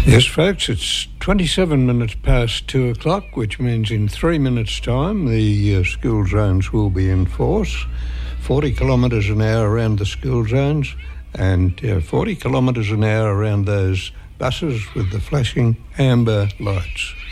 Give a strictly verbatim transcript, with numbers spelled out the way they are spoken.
Yes, folks, it's twenty-seven minutes past two o'clock, which means in three minutes' time the uh, school zones will be in force. forty kilometres an hour around the school zones and uh, forty kilometres an hour around those buses with the flashing amber lights.